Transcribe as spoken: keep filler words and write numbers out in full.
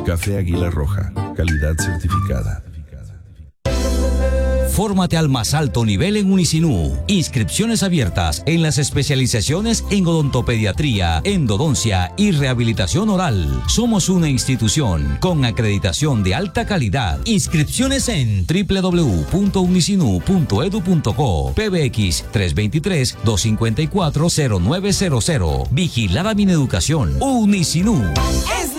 Café Águila Roja, calidad certificada. Fórmate al más alto nivel en Unisinú. Inscripciones abiertas en las especializaciones en odontopediatría, endodoncia y rehabilitación oral. Somos una institución con acreditación de alta calidad. Inscripciones en doble u doble u doble u punto unisinú punto edu punto co. P B X tres dos tres, dos cinco cuatro, cero nueve cero cero. Vigilada Mineducación. Unisinú. Es